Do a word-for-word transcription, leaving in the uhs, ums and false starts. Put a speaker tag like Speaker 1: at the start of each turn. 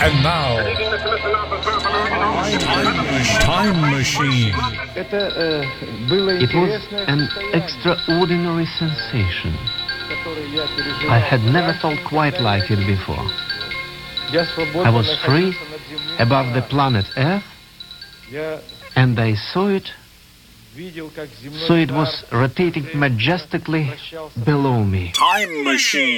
Speaker 1: And now, Time Machine.
Speaker 2: It was an extraordinary sensation. I had never felt quite like it before. I was free above the planet Earth, and I saw it, so it was rotating majestically below me.
Speaker 1: Time Machine.